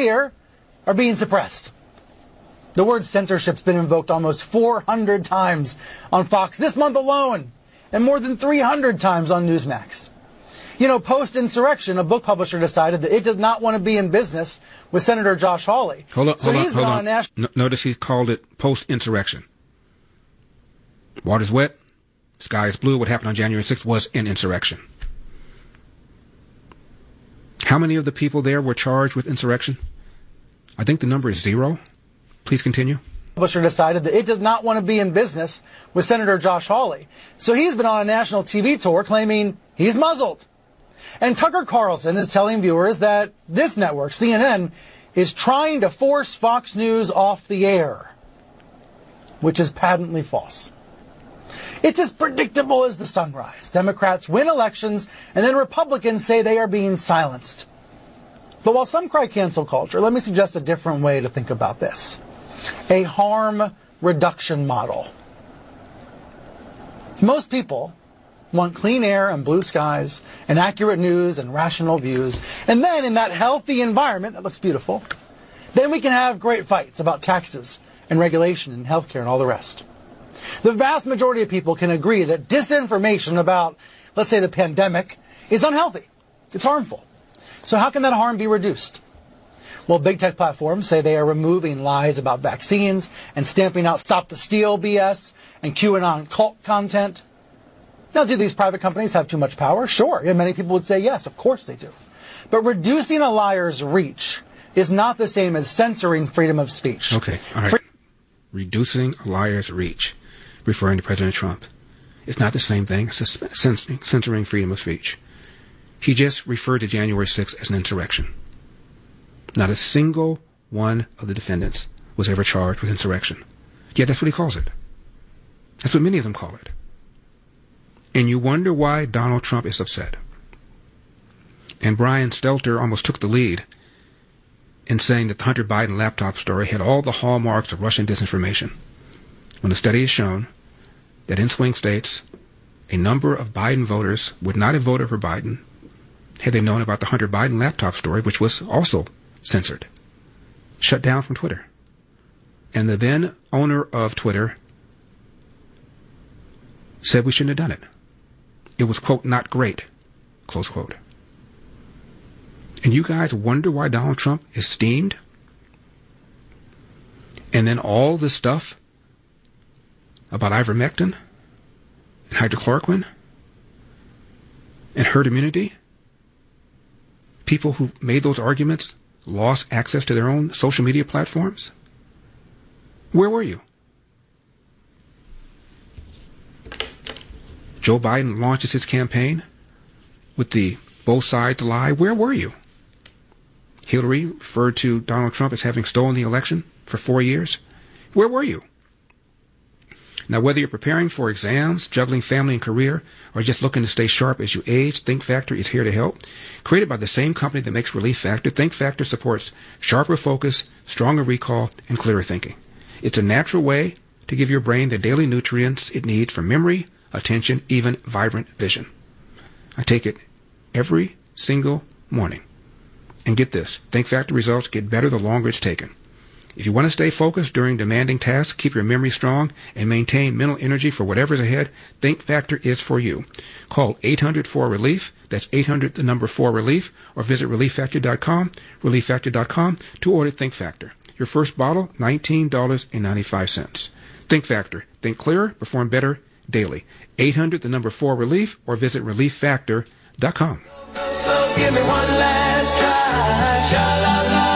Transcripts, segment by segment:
clear are being suppressed. The word censorship's been invoked almost 400 times on Fox this month alone, and more than 300 times on Newsmax. You know, post-insurrection, a book publisher decided that it did not want to be in business with Senator Josh Hawley. Hold on. Notice he called it post-insurrection. Water's wet, sky is blue. What happened on January 6th was an insurrection. How many of the people there were charged with insurrection? I think the number is 0. Please continue. The publisher decided that it did not want to be in business with Senator Josh Hawley. So he's been on a national TV tour claiming he's muzzled. And Tucker Carlson is telling viewers that this network, CNN, is trying to force Fox News off the air, which is patently false. It's as predictable as the sunrise. Democrats win elections, and then Republicans say they are being silenced. But while some cry cancel culture, let me suggest a different way to think about this. A harm reduction model. Most people want clean air and blue skies and accurate news and rational views. And then in that healthy environment that looks beautiful, then we can have great fights about taxes and regulation and healthcare and all the rest. The vast majority of people can agree that disinformation about, let's say, the pandemic is unhealthy. It's harmful. So how can that harm be reduced? Well, big tech platforms say they are removing lies about vaccines and stamping out Stop the Steal BS and QAnon cult content. Now, do these private companies have too much power? Sure. And many people would say yes, of course they do. But reducing a liar's reach is not the same as censoring freedom of speech. Okay, all right. Reducing a liar's reach, referring to President Trump, is not the same thing as censoring freedom of speech. He just referred to January 6th as an insurrection. Not a single one of the defendants was ever charged with insurrection. Yet that's what he calls it. That's what many of them call it. And you wonder why Donald Trump is upset. And Brian Stelter almost took the lead in saying that the Hunter Biden laptop story had all the hallmarks of Russian disinformation, when the study has shown that in swing states, a number of Biden voters would not have voted for Biden had they known about the Hunter Biden laptop story, which was also censored, shut down from Twitter. And the then owner of Twitter said we shouldn't have done it. It was, quote, not great, close quote. And you guys wonder why Donald Trump is steamed? And then all this stuff about ivermectin and hydrochloroquine and herd immunity, people who made those arguments lost access to their own social media platforms? Where were you? Joe Biden launches his campaign with the both sides lie. Where were you? Hillary referred to Donald Trump as having stolen the election for 4 years. Where were you? Now, whether you're preparing for exams, juggling family and career, or just looking to stay sharp as you age, Think Factor is here to help. Created by the same company that makes Relief Factor, Think Factor supports sharper focus, stronger recall, and clearer thinking. It's a natural way to give your brain the daily nutrients it needs for memory, attention, even vibrant vision. I take it every single morning. And get this, Think Factor results get better the longer it's taken. If you want to stay focused during demanding tasks, keep your memory strong, and maintain mental energy for whatever's ahead, Think Factor is for you. Call 800-4RELIEF, that's 800-4RELIEF, or visit ReliefFactor.com, ReliefFactor.com, to order Think Factor. Your first bottle, $19.95. Think Factor. Think clearer, perform better daily. 800-4RELIEF, or visit ReliefFactor.com. So give me one last try. Sha-la-la.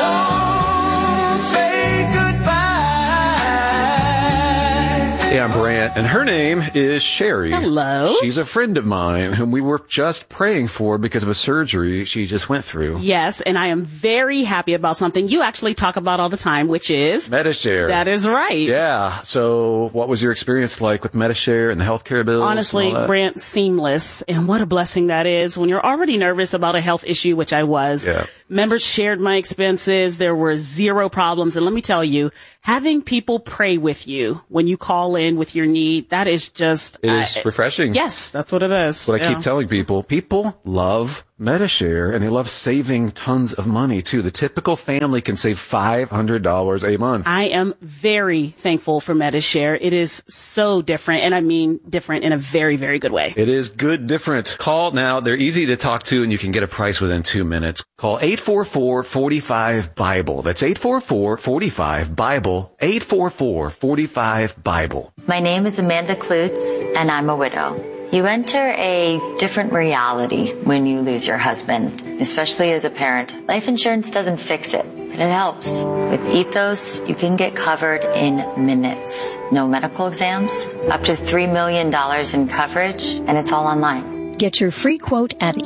Hey, I'm Brant, and her name is Sherry. Hello. She's a friend of mine whom we were just praying for because of a surgery she just went through. Yes, and I am very happy about something you actually talk about all the time, which is Medi-Share. That is right. Yeah. So what was your experience like with Medi-Share and the healthcare bills? Honestly, Brant, seamless. And what a blessing that is when you're already nervous about a health issue, which I was. Yeah. Members shared my expenses. There were zero problems. And let me tell you, having people pray with you when you call in with your need. That is just... It is refreshing. Yes, that's what it is. What I keep telling people love Medi-Share, and they love saving tons of money, too. The typical family can save $500 a month. I am very thankful for Medi-Share. It is so different, and I mean different in a very, very good way. It is good different. Call now. They're easy to talk to, and you can get a price within 2 minutes. Call 844-45-BIBLE. That's 844-45-BIBLE. 844-45-BIBLE. My name is Amanda Klutz, and I'm a widow. You enter a different reality when you lose your husband, especially as a parent. Life insurance doesn't fix it, but it helps. With Ethos, you can get covered in minutes. No medical exams, up to $3 million in coverage, and it's all online. Get your free quote at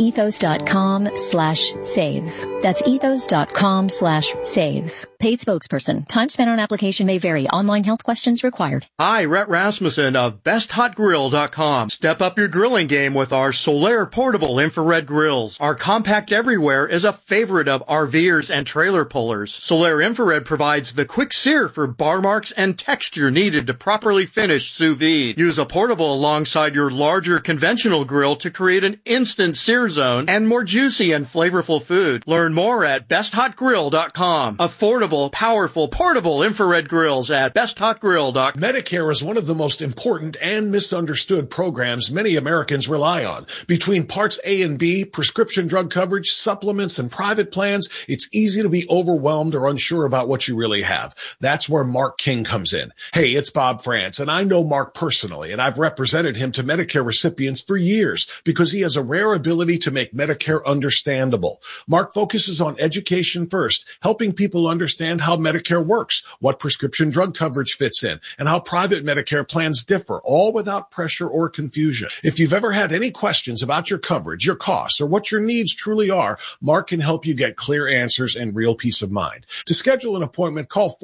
ethos.com/save. That's ethos.com/save. Paid spokesperson. Time spent on application may vary. Online health questions required. Hi, Rhett Rasmussen of BestHotGrill.com. Step up your grilling game with our Solaire portable infrared grills. Our compact everywhere is a favorite of RVers and trailer pullers. Solaire infrared provides the quick sear for bar marks and texture needed to properly finish sous vide. Use a portable alongside your larger conventional grill to create an instant sear zone and more juicy and flavorful food. Learn more at BestHotGrill.com. Affordable, powerful, portable infrared grills at BestHotGrill.com. Medicare is one of the most important and misunderstood programs many Americans rely on. Between Parts A and B, prescription drug coverage, supplements, and private plans, it's easy to be overwhelmed or unsure about what you really have. That's where Mark King comes in. Hey, it's Bob France, and I know Mark personally, and I've represented him to Medicare recipients for years because he has a rare ability to make Medicare understandable. Mark focuses on education first, helping people understand how Medicare works, what prescription drug coverage fits in, and how private Medicare plans differ, all without pressure or confusion. If you've ever had any questions about your coverage, your costs, or what your needs truly are, Mark can help you get clear answers and real peace of mind. To schedule an appointment, call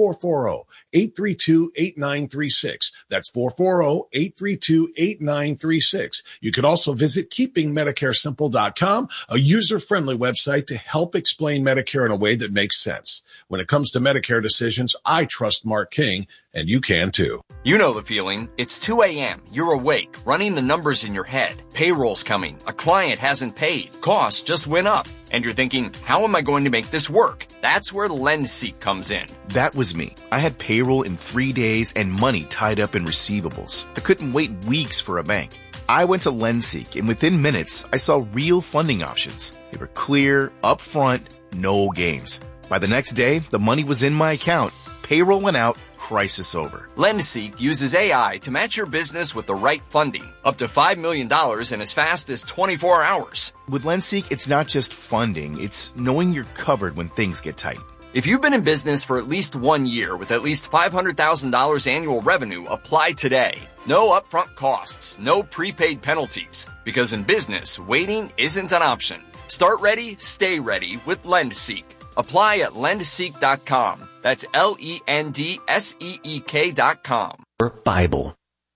440-832-8936. That's 440-832-8936. You can also visit KeepingMedicareSimple.com, a user-friendly website to help explain Medicare in a way that makes sense. When it comes to Medicare decisions, I trust Mark King, and you can too. You know the feeling. It's 2 a.m. You're awake, running the numbers in your head. Payroll's coming. A client hasn't paid. Costs just went up. And you're thinking, how am I going to make this work? That's where LendSeek comes in. That was me. I had payroll in 3 days and money tied up in receivables. I couldn't wait weeks for a bank. I went to LendSeek, and within minutes, I saw real funding options. They were clear, upfront, no games. By the next day, the money was in my account. Payroll went out, crisis over. LendSeek uses AI to match your business with the right funding, up to $5 million in as fast as 24 hours. With LendSeek, it's not just funding, it's knowing you're covered when things get tight. If you've been in business for at least 1 year with at least $500,000 annual revenue, apply today. No upfront costs, no prepaid penalties. Because in business, waiting isn't an option. Start ready, stay ready with LendSeek. Apply at lendseek.com. That's LENDSEEK.com. Bible.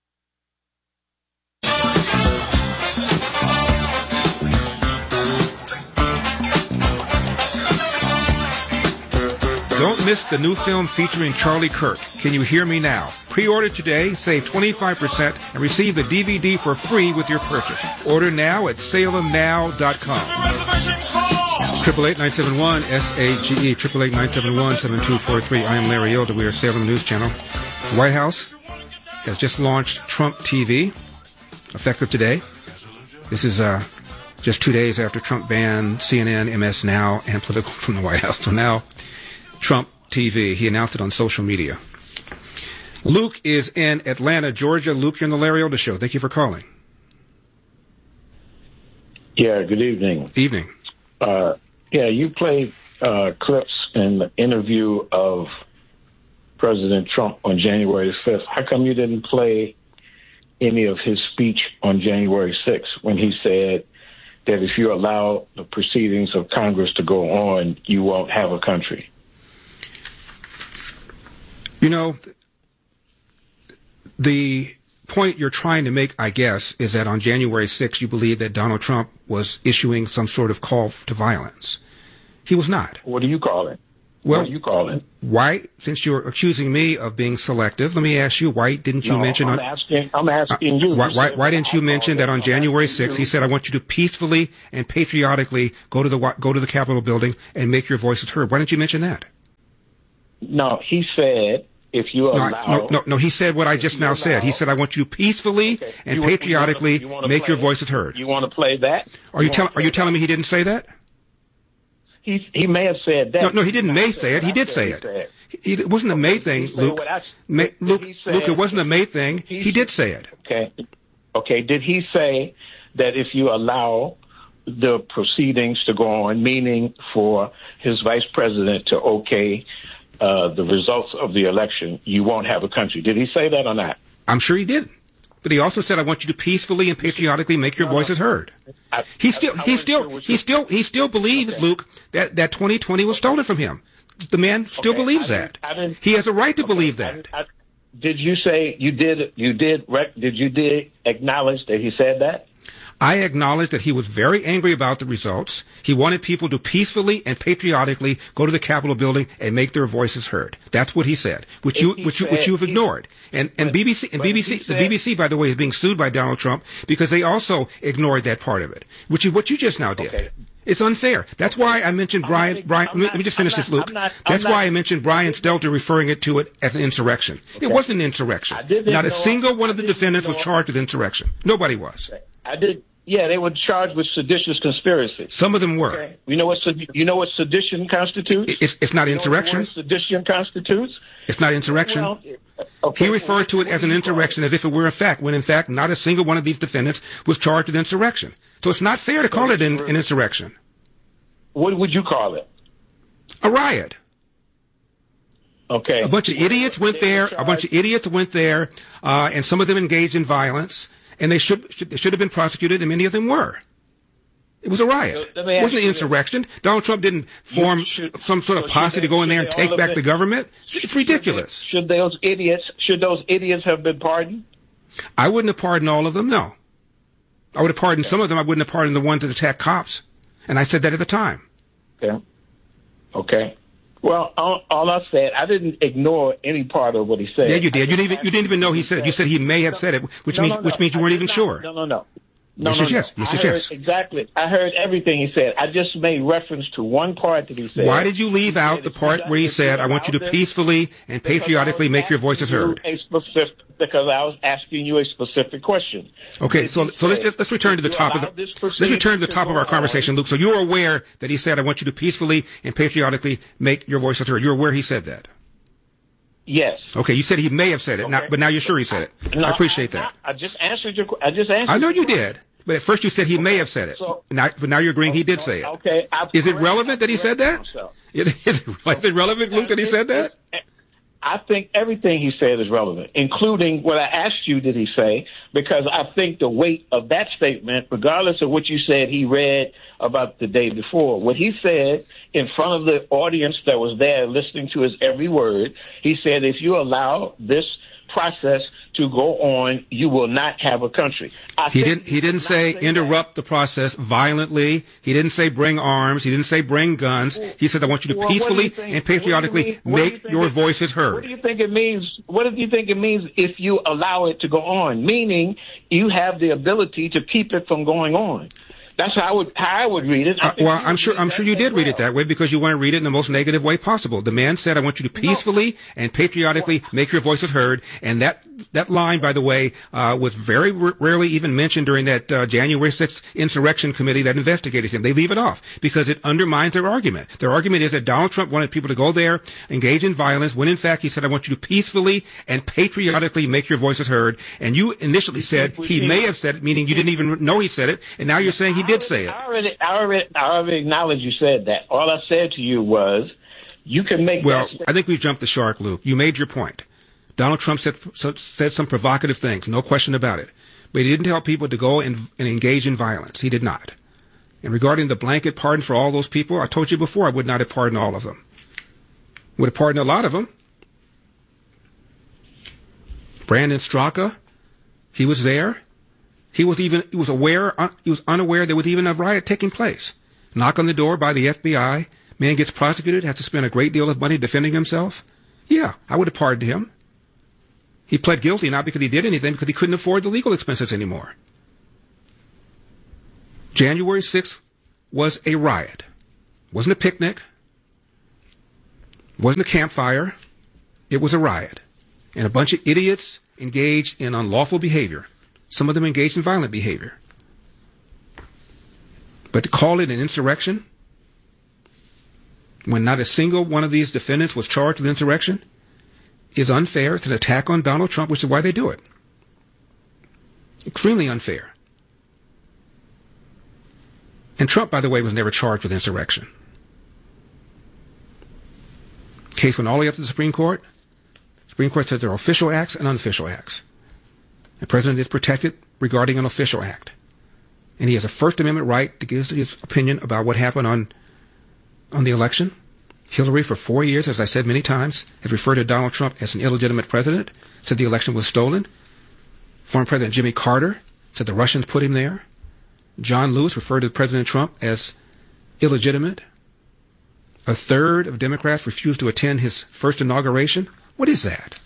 Don't miss the new film featuring Charlie Kirk, Can You Hear Me Now? Pre-order today, save 25%, and receive the DVD for free with your purchase. Order now at salemnow.com. 888-971-SAGE, 888-971-7243. I am Larry Elder. We are Salem News Channel. The White House has just launched Trump TV, effective today. This is just 2 days after Trump banned CNN, MS Now, and Political from the White House. So now, Trump TV. He announced it on social media. Luke is in Atlanta, Georgia. Luke, you're on the Larry Elder Show. Thank you for calling. Yeah, good evening. Evening. Yeah, you played clips in the interview of President Trump on January 5th. How come you didn't play any of his speech on January 6th when he said that if you allow the proceedings of Congress to go on, you won't have a country? You know, the point you're trying to make, I guess, is that on January 6th, you believe that Donald Trump was issuing some sort of call to violence. He was not. What do you call it? Well, what do you call it? Why, since you're accusing me of being selective, let me ask you, why didn't you mention... I'm asking you. Why didn't you mention that on January 6th, he said, I want you to peacefully and patriotically go to the Capitol building and make your voices heard? Why didn't you mention that? No, he said, if you allow... No, he said what I just now said. He said, I want you to peacefully and patriotically make your voices heard. You want to play that? Are you telling me he didn't say that? He may have said that. No, he didn't may say it. He did say it. It wasn't a may thing, Luke. Luke, it wasn't a may thing. He did say it. Okay. Did he say that if you allow the proceedings to go on, meaning for his vice president to okay the results of the election, you won't have a country? Did he say that or not? I'm sure he did. But he also said, I want you to peacefully and patriotically make your voices heard. He still believes, Luke, that 2020 was stolen from him. The man still believes that. He has a right to believe that. Did you say you did acknowledge that he said that? I acknowledge that he was very angry about the results. He wanted people to peacefully and patriotically go to the Capitol building and make their voices heard. That's what he said, which you've ignored. And the BBC, by the way, is being sued by Donald Trump because they also ignored that part of it, which is what you just now did. Okay. It's unfair. That's why I mentioned Brian. Let me just finish this, Luke. That's why I mentioned Brian Stelter referring to it as an insurrection. Okay. It wasn't an insurrection. Not a single one of the defendants was charged with insurrection. Nobody was. Yeah, they were charged with seditious conspiracy. Some of them were. Okay. You know what sedition constitutes? It's not insurrection. You know what sedition constitutes? It's not insurrection. He referred to it as an insurrection as if it were a fact, when in fact not a single one of these defendants was charged with insurrection. So it's not fair to call it an insurrection. What would you call it? A riot. Okay. A bunch of idiots went there. And some of them engaged in violence. And they should have been prosecuted, and many of them were. It was a riot. It wasn't an insurrection. Donald Trump didn't form some sort of posse to go in there and take back the government. It's ridiculous. Should those idiots have been pardoned? I wouldn't have pardoned all of them, no. I would have pardoned some of them. I wouldn't have pardoned the ones that attacked cops. And I said that at the time. Okay. Well, all I said, I didn't ignore any part of what he said. Yeah, you did. You didn't even know he said it. You said he may have said it, which means you weren't even sure. No. Yes. Exactly. I heard everything he said. I just made reference to one part that he said. Why did you leave out the part where he said, I want you to peacefully and patriotically make your voices heard? Because I was asking you a specific question. Okay, so let's return to the top of our conversation, Luke. So you're aware that he said, I want you to peacefully and patriotically make your voices heard. You're aware he said that? Yes. Okay, you said he may have said it, but now you're sure he said it. I appreciate that. I just answered your question. I know you did. But at first you said he may have said it. But now you're agreeing he did say it. Okay. Is it relevant that he said that? Is it relevant, Luke, that he said that? I think everything he said is relevant, including what I asked you did he say, because I think the weight of that statement, regardless of what you said he read about the day before, what he said in front of the audience that was there listening to his every word, he said, if you allow this process to go on, you will not have a country. He didn't say interrupt the process violently. He didn't say bring arms. He didn't say bring guns. He said, I want you to peacefully and patriotically make your voices heard. What do you think it means? What do you think it means if you allow it to go on? Meaning you have the ability to keep it from going on. That's how I would read it. I'm sure you did read it that way because you want to read it in the most negative way possible. The man said, I want you to peacefully and patriotically make your voices heard. And that line, by the way, was very rarely even mentioned during that January 6th insurrection committee that investigated him. They leave it off because it undermines their argument. Their argument is that Donald Trump wanted people to go there, engage in violence, when in fact he said, I want you to peacefully and patriotically make your voices heard. And you initially said he may have said it, meaning you didn't even know he said it. And now you're saying he did say it. I already acknowledge you said that. All I said to you was, you can make. Well, I think we jumped the shark, Luke. You made your point. Donald Trump said some provocative things, no question about it. But he didn't tell people to go and engage in violence. He did not. And regarding the blanket pardon for all those people, I told you before I would not have pardoned all of them. Would have pardoned a lot of them. Brandon Straka, he was there. He was unaware there was even a riot taking place. Knock on the door by the FBI, Man gets prosecuted, has to spend a great deal of money defending himself. Yeah, I would have pardoned him. He pled guilty not because he did anything, because he couldn't afford the legal expenses anymore. January 6th was a riot. It wasn't a picnic. It wasn't a campfire. It was a riot. And a bunch of idiots engaged in unlawful behavior. Some of them engaged in violent behavior. But to call it an insurrection, when not a single one of these defendants was charged with insurrection, is unfair. It's an attack on Donald Trump, which is why they do it. Extremely unfair. And Trump, by the way, was never charged with insurrection. Case went all the way up to the Supreme Court. The Supreme Court said there are official acts and unofficial acts. The president is protected regarding an official act. And he has a First Amendment right to give his opinion about what happened on the election. Hillary, for 4 years, as I said many times, has referred to Donald Trump as an illegitimate president, said the election was stolen. Former President Jimmy Carter said the Russians put him there. John Lewis referred to President Trump as illegitimate. A third of Democrats refused to attend his first inauguration. What is that?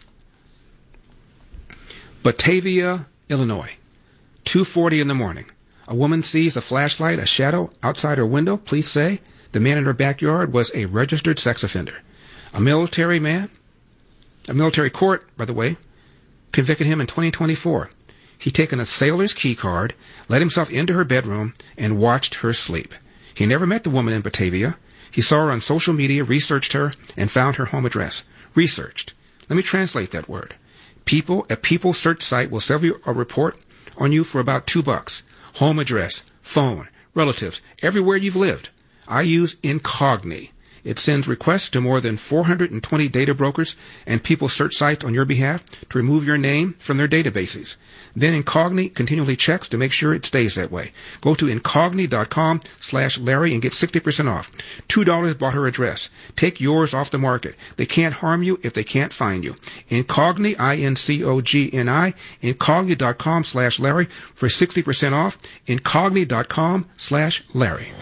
Batavia, Illinois, 2:40 in the morning. A woman sees a flashlight, a shadow outside her window. Police say the man in her backyard was a registered sex offender. A military court, by the way, convicted him in 2024. He'd taken a sailor's key card, let himself into her bedroom, and watched her sleep. He never met the woman in Batavia. He saw her on social media, researched her, and found her home address. Researched. Let me translate that word. A people search site will sell you a report on you for about $2. Home address, phone, relatives, everywhere you've lived. I use Incogni. It sends requests to more than 420 data brokers and people search sites on your behalf to remove your name from their databases. Then Incogni continually checks to make sure it stays that way. Go to Incogni.com/Larry and get 60% off. $2 bought her address. Take yours off the market. They can't harm you if they can't find you. Incogni, Incogni, Incogni.com/Larry for 60% off. Incogni.com/Larry.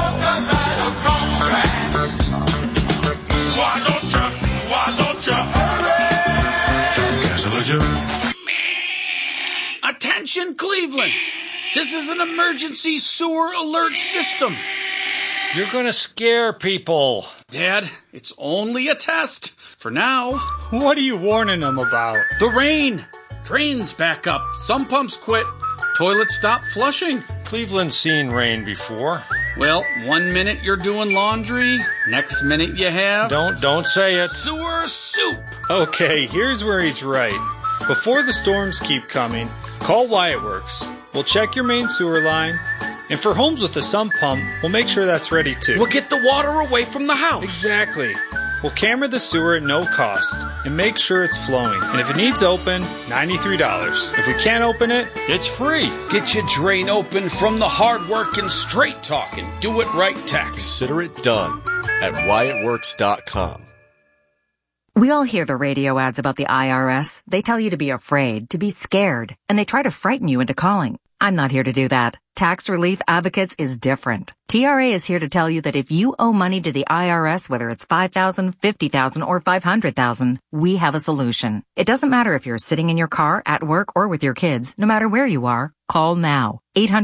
Attention, Cleveland! This is an emergency sewer alert system. You're gonna scare people. Dad, it's only a test. For now. What are you warning them about? The rain. Drains back up. Some pumps quit. Toilets stop flushing. Cleveland's seen rain before. Well, 1 minute you're doing laundry, next minute you have... Don't say it. Sewer soup. Okay, here's where he's right. Before the storms keep coming, call Wyatt Works. We'll check your main sewer line. And for homes with a sump pump, we'll make sure that's ready too. We'll get the water away from the house. Exactly. We'll camera the sewer at no cost and make sure it's flowing. And if it needs open, $93. If we can't open it, it's free. Get your drain open from the hard-working, straight-talking, do-it-right tax. Consider it done at WyattWorks.com. We all hear the radio ads about the IRS. They tell you to be afraid, to be scared, and they try to frighten you into calling. I'm not here to do that. Tax Relief Advocates is different. TRA is here to tell you that if you owe money to the IRS, whether it's $5,000, $50,000, or $500,000, we have a solution. It doesn't matter if you're sitting in your car, at work, or with your kids. No matter where you are, call now.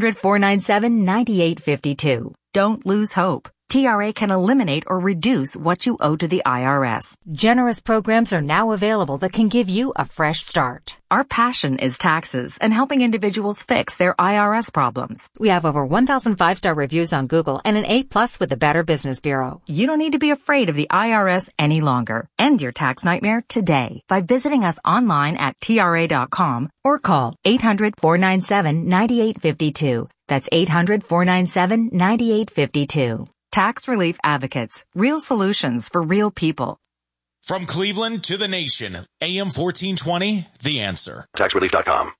800-497-9852. Don't lose hope. TRA can eliminate or reduce what you owe to the IRS. Generous programs are now available that can give you a fresh start. Our passion is taxes and helping individuals fix their IRS problems. We have over 1,000 5-star reviews on Google and an A+ with the Better Business Bureau. You don't need to be afraid of the IRS any longer. End your tax nightmare today by visiting us online at TRA.com or call 800-497-9852. That's 800-497-9852. Tax Relief Advocates. Real solutions for real people. From Cleveland to the nation, AM 1420, The Answer. TaxRelief.com.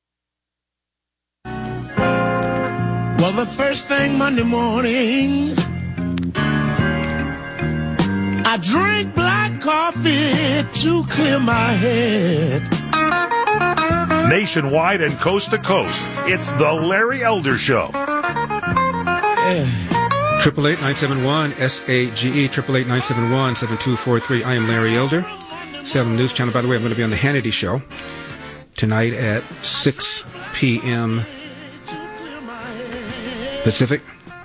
Well, the first thing Monday morning, I drink black coffee to clear my head. Nationwide and coast to coast, it's the Larry Elder Show. 888-971-SAGE, 888-971-7243. I am Larry Elder, Salem News Channel. By the way, I'm going to be on the Hannity Show tonight at 6 p.m. Pacific,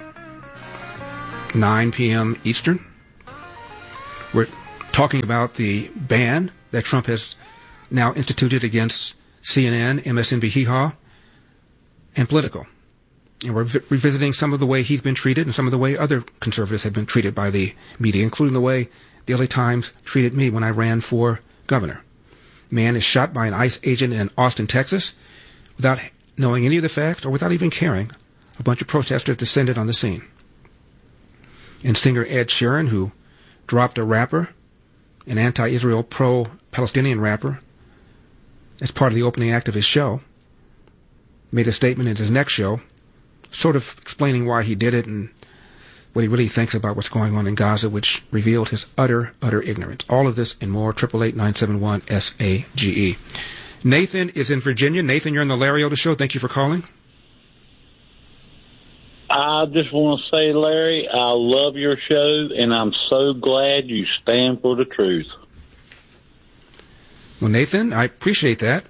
9 p.m. Eastern. We're talking about the ban that Trump has now instituted against CNN, MSNBC, and Politico. And we're revisiting some of the way he's been treated and some of the way other conservatives have been treated by the media, including the way the LA Times treated me when I ran for governor. Man is shot by an ICE agent in Austin, Texas, without knowing any of the facts or without even caring. A bunch of protesters descended on the scene. And singer Ed Sheeran, who dropped a rapper, an anti-Israel, pro-Palestinian rapper, as part of the opening act of his show, made a statement in his next show, sort of explaining why he did it and what he really thinks about what's going on in Gaza, which revealed his utter ignorance. All of this and more, 888-971-SAGE. Nathan is in Virginia. Nathan, you're on the Larry Elder Show. Thank you for calling. I just want to say, Larry, I love your show, and I'm so glad you stand for the truth. Well, Nathan, I appreciate that.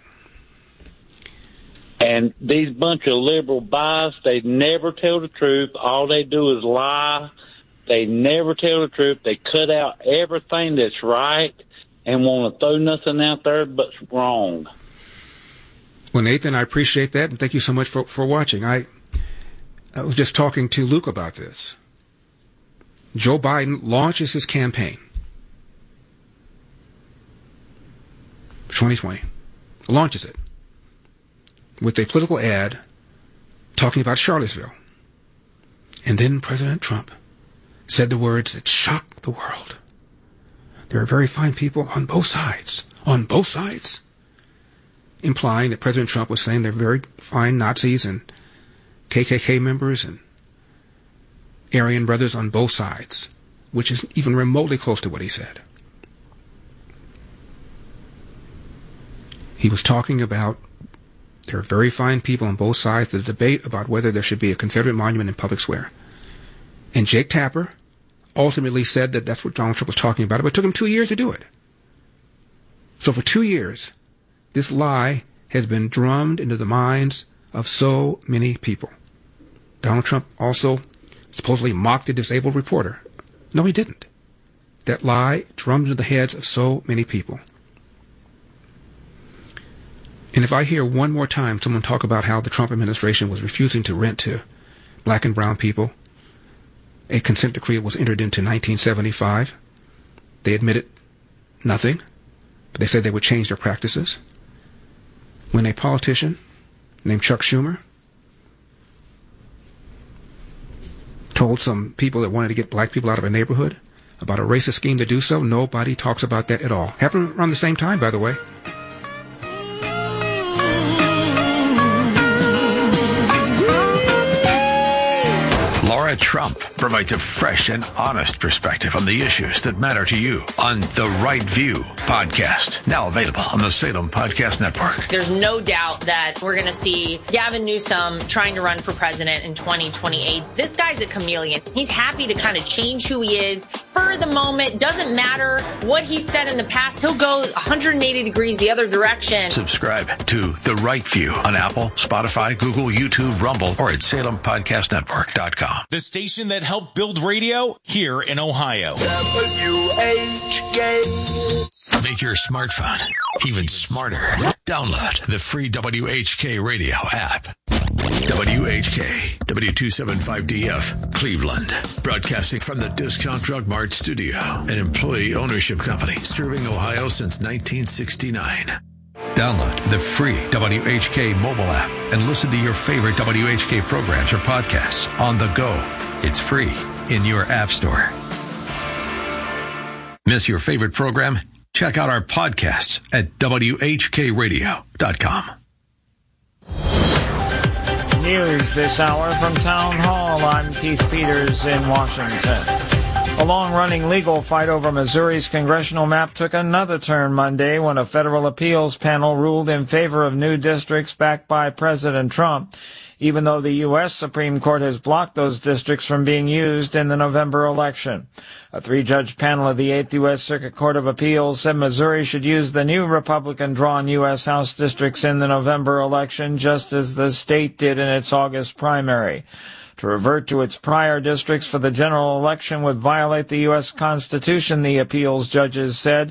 And these bunch of liberal bias, they never tell the truth. All they do is lie. They never tell the truth. They cut out everything that's right and want to throw nothing out there but wrong. Well, Nathan, I appreciate that, and thank you so much for watching. I was just talking to Luke about this. Joe Biden launches his campaign for 2020. Launches it with a political ad talking about Charlottesville. And then President Trump said the words that shocked the world. There are very fine people on both sides, implying that President Trump was saying they're very fine Nazis and KKK members and Aryan brothers on both sides, which is even remotely close to what he said. He was talking about there are very fine people on both sides of the debate about whether there should be a Confederate monument in public square. And Jake Tapper ultimately said that that's what Donald Trump was talking about, but it took him 2 years to do it. So for 2 years, this lie has been drummed into the minds of so many people. Donald Trump also supposedly mocked a disabled reporter. No, he didn't. That lie drummed into the heads of so many people. And if I hear one more time someone talk about how the Trump administration was refusing to rent to black and brown people, a consent decree was entered into 1975. They admitted nothing, but they said they would change their practices. When a politician named Chuck Schumer told some people that wanted to get black people out of a neighborhood about a racist scheme to do so, nobody talks about that at all. Happened around the same time, by the way. Laura Trump provides a fresh and honest perspective on the issues that matter to you on The Right View podcast, now available on the Salem Podcast Network. There's no doubt that we're going to see Gavin Newsom trying to run for president in 2028. This guy's a chameleon. He's happy to kind of change who he is for the moment. Doesn't matter what he said in the past. He'll go 180 degrees the other direction. Subscribe to The Right View on Apple, Spotify, Google, YouTube, Rumble, or at SalemPodcastNetwork.com. The station that helped build radio here in Ohio. WHK. Make your smartphone even smarter. Download the free WHK radio app. WHK, W275DF, Cleveland. Broadcasting from the Discount Drug Mart studio, an employee ownership company serving Ohio since 1969. Download the free WHK mobile app and listen to your favorite WHK programs or podcasts on the go. It's free in your app store. Miss your favorite program? Check out our podcasts at WHKradio.com. News this hour from Town Hall. I'm Keith Peters in Washington. A long-running legal fight over Missouri's congressional map took another turn Monday when a federal appeals panel ruled in favor of new districts backed by President Trump, even though the U.S. Supreme Court has blocked those districts from being used in the November election. A three-judge panel of the 8th U.S. Circuit Court of Appeals said Missouri should use the new Republican-drawn U.S. House districts in the November election, just as the state did in its August primary. To revert to its prior districts for the general election would violate the U.S. Constitution, the appeals judges said.